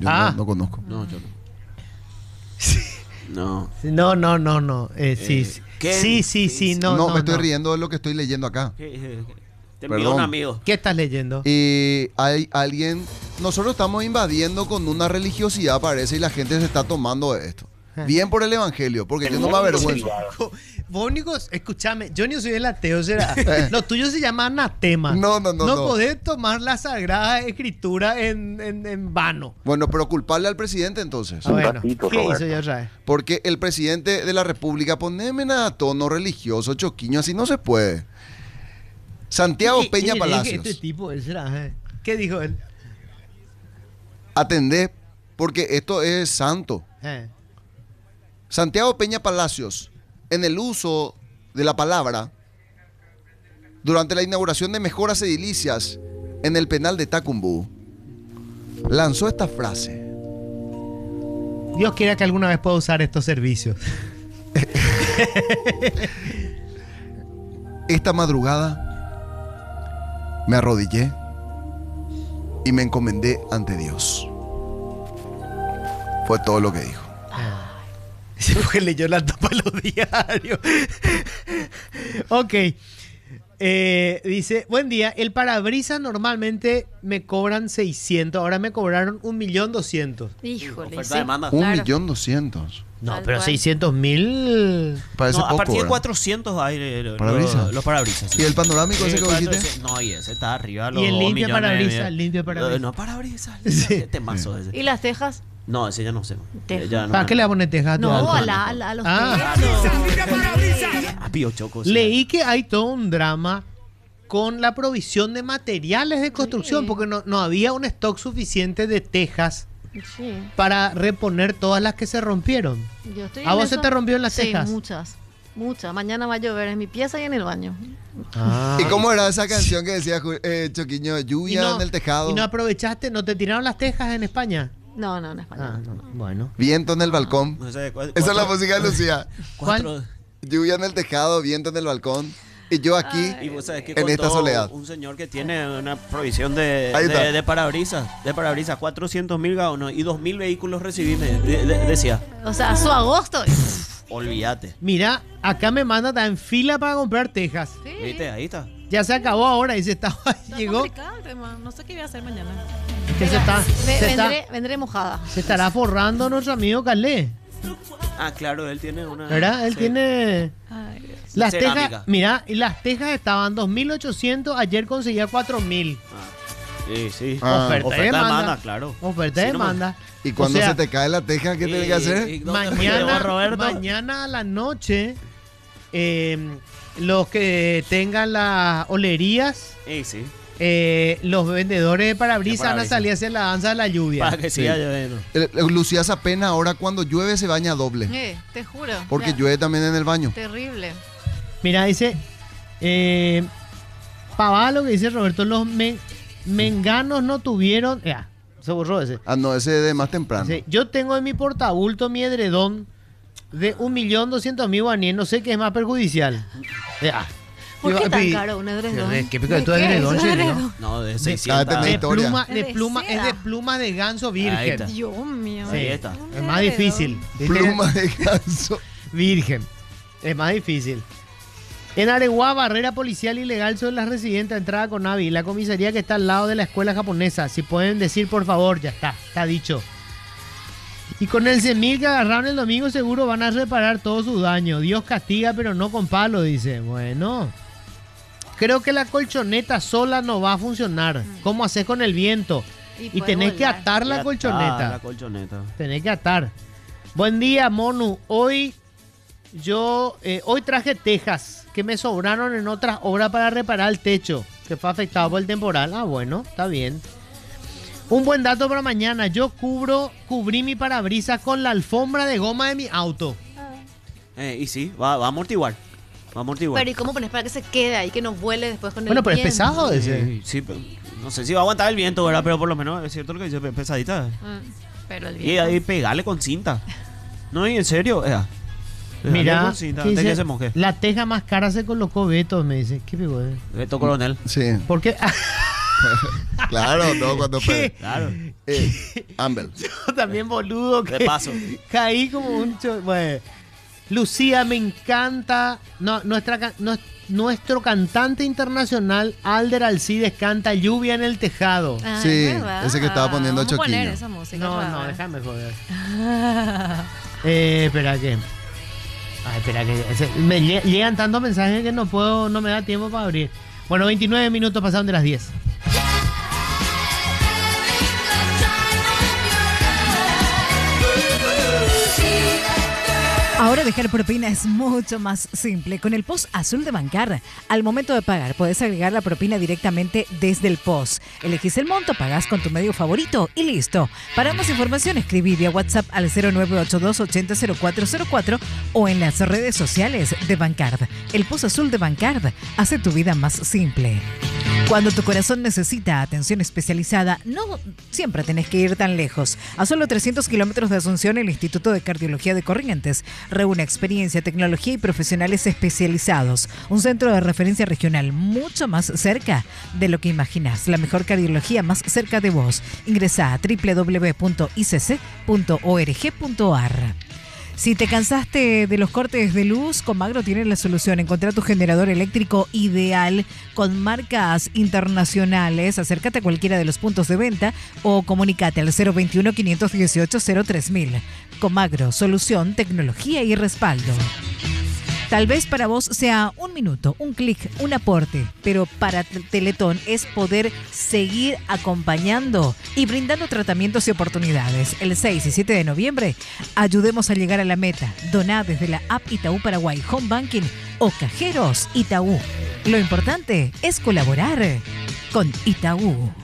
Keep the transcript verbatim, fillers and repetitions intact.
Yo Ah. no, no conozco. No, yo no. Sí. No. No, no, no, no. Eh, sí, Eh, sí. ¿qué? sí, sí, sí, no, No, no, me estoy no. riendo de lo que estoy leyendo acá. ¿Qué, eh, qué? Te envió Perdón. un amigo. ¿Qué estás leyendo? Y hay alguien, nosotros estamos invadiendo con una religiosidad, parece, y la gente se está tomando de esto. Bien por el evangelio, porque yo no me avergüenzo. Vos único, escúchame, yo ni soy el ateo, será. Lo tuyo se llama anatema. No, no, no, No no. podés tomar la Sagrada Escritura en, en, en vano. Bueno, pero culparle al presidente entonces. Ah, bueno, ratito, ¿qué Roberto. hizo ya otra vez? Porque el presidente de la República, poneme a tono religioso, choquiño, así no se puede. Santiago Y- y- Peña y- Palacios. Este tipo, él será, ¿eh? ¿Qué dijo él? Atendé, porque esto es santo. Eh. Santiago Peña Palacios, en el uso de la palabra, durante la inauguración de mejoras edilicias en el penal de Tacumbú, lanzó esta frase. Dios quiera que alguna vez pueda usar estos servicios. Esta madrugada me arrodillé y me encomendé ante Dios. Fue todo lo que dijo. Sí, porque leyó la tapa de los diarios. Ok. Eh, dice, buen día, el parabrisas normalmente me cobran seiscientos, ahora me cobraron un millón doscientos. Híjole. Oferta sí, de demanda. Un claro. millón doscientos. No, Tal pero cual. seiscientos mil... Parece No, a poco, partir de ¿verdad? cuatrocientos hay eh, lo- ¿Parabrisas? Los, los parabrisas. ¿Y el panorámico ese que vos dijiste? cuatrocientos, no, y ese está arriba. Y Los el dos limpia millones, parabrisas, mira. el limpia parabrisas. Eh, No, parabrisas. Sí. Qué temazo ese. ¿Y las tejas? No, ese ya no sé. Teja. Ya no ¿Para me- qué le va a poner tejado? No, a, la, a, la- a los Ah. techos. Ah, Pío Choco. sí. Leí que hay todo un drama con la provisión de materiales de construcción, Sí. porque no, no había un stock suficiente de tejas Sí. para reponer todas las que se rompieron. Yo estoy ¿A en vos se eso. te rompieron las Sí, tejas? muchas. Muchas. Mañana va a llover en mi pieza y en el baño. Ah. ¿Y cómo era esa canción que decía eh, Choquiño? ¿Y Lluvia no- en el tejado, ¿Y no aprovechaste? ¿No te tiraron las tejas en España? No, no, en español. Ah, no. Bueno. viento en el balcón. No sé, cu- Esa es la cuatro- música de Lucía. cuatro- Lluvia en el tejado, viento en el balcón. Y yo aquí, Y vos sabés que en esta contó soledad. un señor que tiene una provisión de, Ahí está. de, de parabrisas, de parabrisas, cuatrocientos mil gaunos y dos mil vehículos recibí, me de- de- decía, O sea, su agosto. olvídate. Mira, acá me manda, está en fila para comprar tejas. Sí. ¿Viste? Ahí está. Ya se acabó ahora y se estaba, Está llegó. complicado el tema. No sé qué voy a hacer mañana. Es que se, está, Ve- se, está- vendré, vendré mojada. se estará forrando nuestro amigo Calé. Ah, claro, él tiene una... ¿Verdad? Él sí. tiene... Ay, Dios. Las Cerámica. tejas, mira, y las tejas estaban dos mil ochocientos, ayer conseguía cuatro mil. Ah, sí, sí. Ah. Oferta, Oferta y de demanda. demanda, claro. Oferta Sí, de nomás. demanda. y cuando O sea, se te cae la teja, ¿qué tienes que hacer? ¿Y dónde me llevó Mañana, Roberto? mañana a la noche, eh, los que tengan las olerías, Sí, sí. eh, los vendedores de parabrisas De van a parabrisas. salir a hacer la danza de la lluvia. Para que Sí. siga lloviendo. Eh, eh, Lucía Zapena ahora cuando llueve se baña doble. Eh, te juro. Porque Ya. llueve también en el baño. Terrible. Mira, dice, eh, pavada lo que dice Roberto, los men- menganos no tuvieron... Ya, se borró ese. Ah, no, ese es de más temprano. Sí, yo tengo en mi portabulto mi edredón de un millón doscientos mil guaníes, no sé qué es más perjudicial. Ya. ¿Por qué Yo- tan y- caro un edredón? ¿Qué- qué pico ¿De de tu qué edredón, es Cheli, no? edredón? No, de Ah, seiscientos. tenés De historia. pluma, Es de de pluma, es seda. de pluma de ganso Ahí virgen. está. Dios mío. Sí, Ahí está. Un es más edredón. difícil. Pluma de ganso. Virgen. Es más difícil. En Areguá, barrera policial ilegal sobre las residentes, entrada con Navi. La comisaría que está al lado de la escuela japonesa. Si pueden decir, por favor, ya está, está dicho. Y con el cien mil que agarraron el domingo, seguro van a reparar todo su daño. Dios castiga, pero no con palo, dice. Bueno, creo que la colchoneta sola no va a funcionar. ¿Cómo haces con el viento? Y, puede tenés que volar. atar Ya la está, colchoneta. La colchoneta. Tenés que atar. Buen día, Monu. Hoy yo, eh, hoy traje tejas que me sobraron en otras obras para reparar el techo, que fue afectado por el temporal. Ah, bueno, está bien. Un buen dato para mañana. Yo cubro, cubrí mi parabrisas con la alfombra de goma de mi auto. Eh, y sí, va, va a amortiguar. Va a amortiguar. Pero ¿y cómo pones para que se quede ahí, que no vuele después con Bueno, el pero es viento? pesado ese. Sí, sí, pero no sé si va a aguantar el viento, ¿verdad? Pero por lo menos es cierto lo que dice, pesadita. Mm, Pero el Y viento. ahí pegarle con cinta. No, y en serio, eh, pegarle Mira, con cinta ¿qué antes dice? que se moje. La teja más cara se colocó Beto, me dice. ¿Qué pico es? Beto Coronel. Sí. ¿Por qué? Claro, no, cuando ¿Qué? pe- Claro. eh, Amber. Yo también boludo. Que De paso. Caí como un... cho- Bueno. Lucía, me encanta. No, nuestra, ca- no- nuestro cantante internacional, Alder Alcides, canta Lluvia en el Tejado. Ah, Sí, es verdad. ese que estaba poniendo Vamos a poner Choquinho. esa música. No, rara. no, déjame joder. Eh, espera que. Ay, espera que. ese- me lle- llegan tantos mensajes que no puedo, no me da tiempo para abrir. Bueno, veintinueve minutos pasaron de las diez. Ahora dejar propina es mucho más simple con el P O S Azul de Bancar. Al momento de pagar, puedes agregar la propina directamente desde el P O S. Elegís el monto, pagás con tu medio favorito y listo. Para más información, escribí vía WhatsApp al cero nueve ocho dos ochenta cero cuatro cero cuatro o en las redes sociales de Bancard. El P O S Azul de Bancard hace tu vida más simple. Cuando tu corazón necesita atención especializada, no siempre tenés que ir tan lejos. A solo trescientos kilómetros de Asunción, el Instituto de Cardiología de Corrientes reúne experiencia, tecnología y profesionales especializados. Un centro de referencia regional mucho más cerca de lo que imaginas. La mejor cardiología más cerca de vos. Ingresa a doble u doble u doble u punto i c c punto org punto a r. Si te cansaste de los cortes de luz, Comagro tiene la solución. Encontrá tu generador eléctrico ideal con marcas internacionales. Acércate a cualquiera de los puntos de venta o comunícate al cero veintiuno, quinientos dieciocho, cero tres mil. Comagro, solución, tecnología y respaldo. Tal vez para vos sea un minuto, un clic, un aporte, pero para Teletón es poder seguir acompañando y brindando tratamientos y oportunidades. El seis y siete de noviembre, ayudemos a llegar a la meta. Doná desde la app Itaú Paraguay, Home Banking o Cajeros Itaú. Lo importante es colaborar con Itaú.